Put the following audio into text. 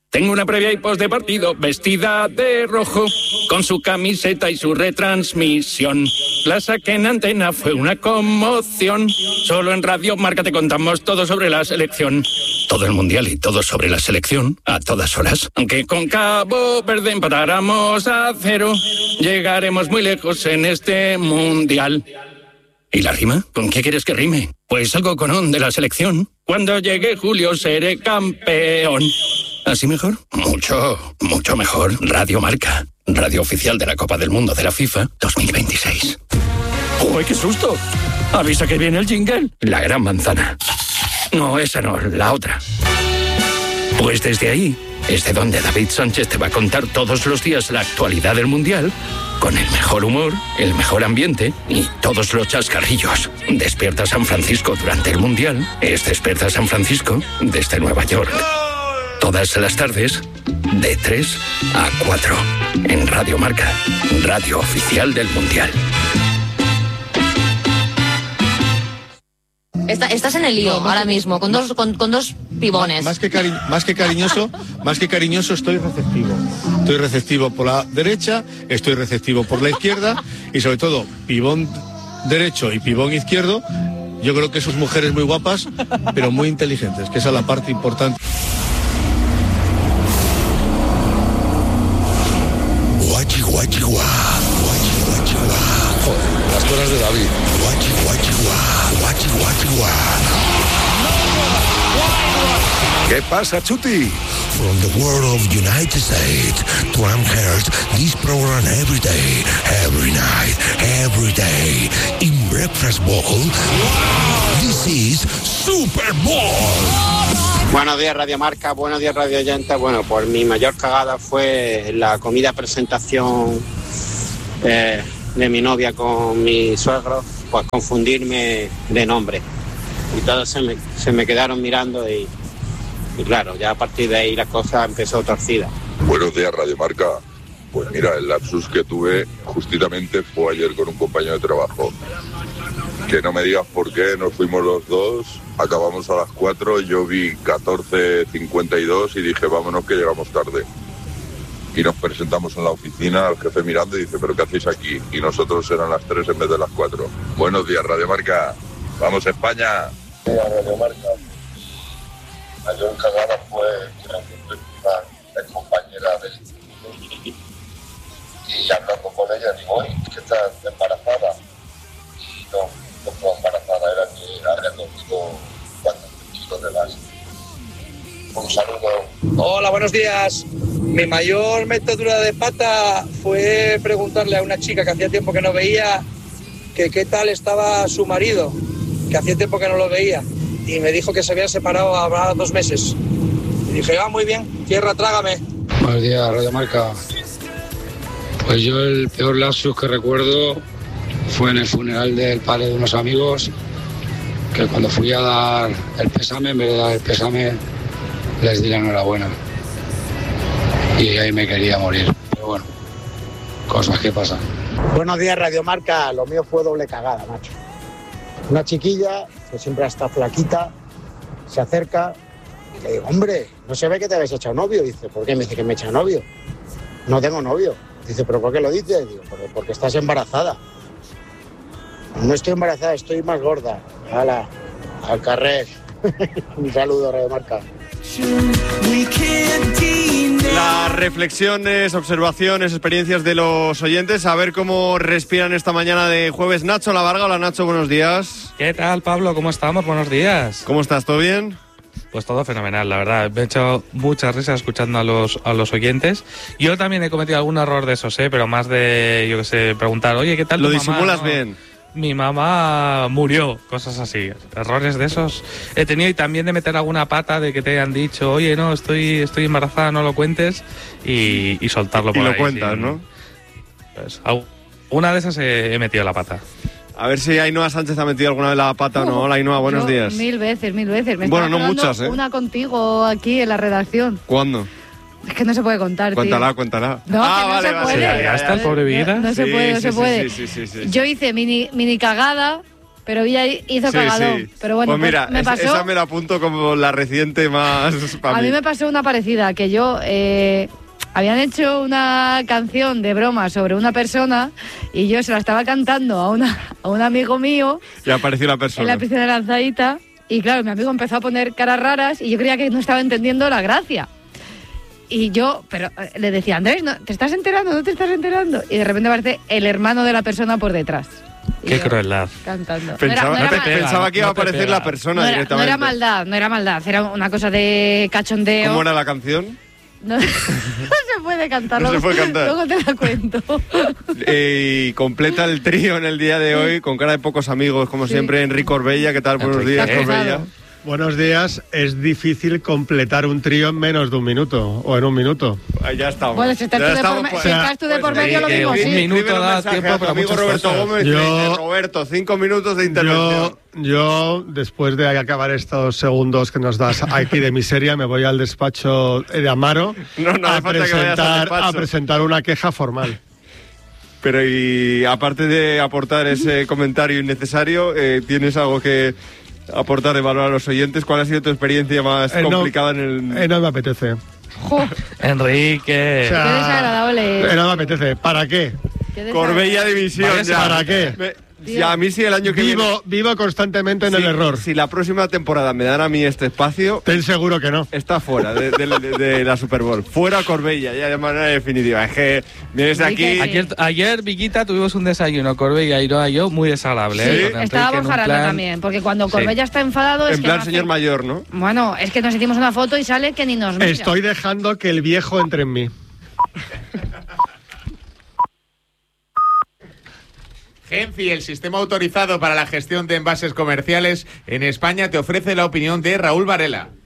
Tengo una previa y post de partido, vestida de rojo, con su camiseta y su retransmisión. La saqué en antena, fue una conmoción. Solo en Radio Marca te contamos todo sobre la selección. Todo el mundial y todo sobre la selección, a todas horas. Aunque con Cabo Verde empatáramos a 0, llegaremos muy lejos en este mundial. ¿Y la rima? ¿Con qué quieres que rime? Pues algo con on de la selección. Cuando llegue julio seré campeón. ¿Así mejor? Mucho, mucho mejor. Radio Marca, radio oficial de la Copa del Mundo de la FIFA 2026. ¡Uy, qué susto! Avisa que viene el jingle. La gran manzana. No, esa no, la otra. Pues desde ahí es de donde David Sánchez te va a contar todos los días la actualidad del Mundial, con el mejor humor, el mejor ambiente y todos los chascarrillos. Despierta San Francisco durante el Mundial. Es Despierta San Francisco desde Nueva York. Todas las tardes, de 3 a 4, en Radio Marca, radio oficial del Mundial. Estás en el lío ahora mismo, con dos pibones. Más que cariñoso, estoy receptivo. Estoy receptivo por la derecha, estoy receptivo por la izquierda y sobre todo, pibón derecho y pibón izquierdo, yo creo que sus mujeres muy guapas, pero muy inteligentes, que esa es la parte importante. Joder, las cosas de David. ¿Qué pasa, Chuti? From the world of United States, Trump hears this program every day, every night, every day. In Breakfast Bowl, this is Super Bowl. Buenos días, Radio Marca, buenos días, Radio Oyentes. Bueno, pues mi mayor cagada fue la comida presentación de mi novia con mi suegro, pues confundirme de nombre. Y todos se me quedaron mirando y claro, ya a partir de ahí la cosa empezó torcida. Buenos días, Radio Marca. Pues mira, el lapsus que tuve justamente fue ayer con un compañero de trabajo. Que no me digas por qué, nos fuimos los dos, acabamos a las 4, yo vi 14:52 y dije, vámonos que llegamos tarde. Y nos presentamos en la oficina, al jefe mirando y dice, ¿pero qué hacéis aquí? Y nosotros eran las 3 en vez de las 4. Buenos días, Radio Marca. ¡Vamos, España! Radio Marca. La mayor cagada fue que la encontré una ex compañera del instituto y hablando con ella digo, oye, que estás embarazada. Y no fue embarazada, era que había comido 4 kilos de más. Un saludo. Hola, buenos días. Mi mayor metedura de pata fue preguntarle a una chica que hacía tiempo que no veía que qué tal estaba su marido, que hacía tiempo que no lo veía, y me dijo que se habían separado habrá 2 meses. Y dije, muy bien, tierra, trágame. Buenos días, Radio Marca. Pues yo el peor lapsus que recuerdo fue en el funeral del padre de unos amigos, que cuando fui a dar el pésame, en vez de dar el pésame, les di la enhorabuena. Y ahí me quería morir. Pero bueno, cosas que pasan. Buenos días, Radio Marca. Lo mío fue doble cagada, macho. Una chiquilla, que siempre está flaquita, se acerca y le digo, hombre, ¿no se ve que te habéis echado novio? Dice, ¿por qué? Me dice que me he echado novio. No tengo novio. Dice, ¿pero por qué lo dices? Digo, porque estás embarazada. No estoy embarazada, estoy más gorda. Hala, al carrer. Un saludo, Radio Marca. Las reflexiones, observaciones, experiencias de los oyentes, a ver cómo respiran esta mañana de jueves. Nacho La Varga, hola Nacho, buenos días. ¿Qué tal, Pablo? ¿Cómo estamos? Buenos días. ¿Cómo estás? ¿Todo bien? Pues todo fenomenal, la verdad. Me he hecho muchas risas escuchando a los oyentes. Yo también he cometido algún error de esos, pero más de, yo qué sé, preguntar, oye, ¿qué tal tu mamá? Lo disimulas bien. Mi mamá murió, cosas así. Errores de esos he tenido, y también de meter alguna pata de que te hayan dicho, oye, no, estoy embarazada, no lo cuentes, y soltarlo por ahí. Y lo cuentas, sin, ¿no? Pues, una de esas he metido la pata. A ver si Ainhoa Sánchez ha metido alguna vez la pata o no. Hola, Ainhoa, buenos días. Mil veces. Bueno, no muchas, ¿eh? Una contigo aquí en la redacción. ¿Cuándo? Es que no se puede contar, Cuéntala. No, vale. se puede. ¿Ya está el pobre Vida? No se puede. Sí. Yo hice mini cagada, Pero ella hizo cagadón. Sí. Pero bueno, pues mira, me pasó... esa me la apunto como la reciente más para A mí me pasó una parecida, que yo... habían hecho una canción de broma sobre una persona y yo se la estaba cantando a un amigo mío. Y apareció la persona. En la piscina de lanzadita. Y claro, mi amigo empezó a poner caras raras y yo creía que no estaba entendiendo la gracia. Y yo, pero le decía, Andrés, ¿te estás enterando? ¿No te estás enterando? Y de repente aparece el hermano de la persona por detrás. Qué crueldad. Cantando. Pensaba que iba a aparecer la persona directamente. No era maldad, era una cosa de cachondeo. ¿Cómo era la canción? No se puede cantar. No se puede cantar. Luego te la cuento. Y completa el trío en el día de hoy con cara de pocos amigos, como siempre, Enrique Orbella. ¿Qué tal? Buenos días, Orbella. Buenos días. Es difícil completar un trío en menos de un minuto o en un minuto. Ya estamos. Bueno, si estás tú de por medio, lo mismo, sí. Un minuto da tiempo para amigo Roberto Gómez. Roberto, 5 minutos de intervención. Yo, después de acabar estos segundos que nos das aquí de miseria, me voy al despacho de Amaro a presentar una queja formal. Pero y aparte de aportar ese comentario innecesario, ¿tienes algo que aportar de valor a los oyentes? ¿Cuál ha sido tu experiencia más complicada en el...? No me apetece. Enrique. Qué desagradable. No me apetece. ¿Para qué? Corbella División. ¿Para qué? A mí sí el año que vivo constantemente en el error. Si la próxima temporada me dan a mí este espacio... Ten seguro que no. Está fuera de la Super Bowl. Fuera Corbella, ya de manera definitiva. Es que vienes de aquí... Ayer, Viquita, tuvimos un desayuno, Corbella, Iroa y yo, muy desagradable. Sí, estábamos jarando también, porque cuando Corbella está enfadado... En plan señor mayor, ¿no? Bueno, es que nos hicimos una foto y sale que ni nos mira. Estoy dejando que el viejo entre en mí. Genfi, el sistema autorizado para la gestión de envases comerciales en España, te ofrece la opinión de Raúl Varela.